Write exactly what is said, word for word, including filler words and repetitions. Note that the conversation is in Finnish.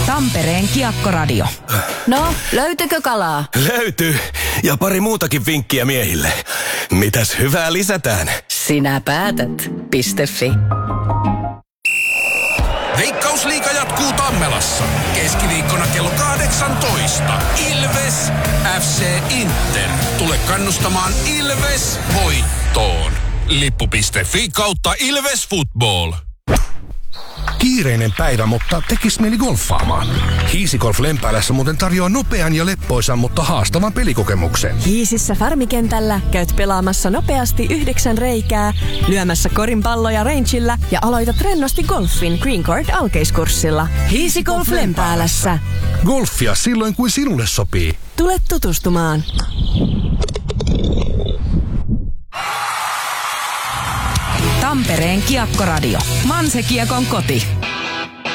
Tampereen Kiekkoradio. No, löytyykö kalaa? Löytyy. Ja pari muutakin vinkkiä miehille. Mitäs hyvää lisätään? Sinä päätät. Piste.fi. Veikkausliiga jatkuu Tammelassa. Keskiviikkona kello kahdeksantoista. Ilves F C Inter. Tule kannustamaan Ilves voittoon. Lippu.fi kautta Ilves Football. Kiireinen päivä, mutta tekis mieli golfaamaan. Hiisigolf Lempäälässä muuten tarjoaa nopean ja leppoisan, mutta haastavan pelikokemuksen. Hiisissä farmikentällä käyt pelaamassa nopeasti yhdeksän reikää, lyömässä korinpalloja rangeillä ja aloitat rennosti golfin Green Court alkeiskurssilla. Hiisigolf Lempäälässä. Golfia silloin, kuin sinulle sopii. Tule tutustumaan. Tampereen Kiekkoradio. Manse Kiekon koti.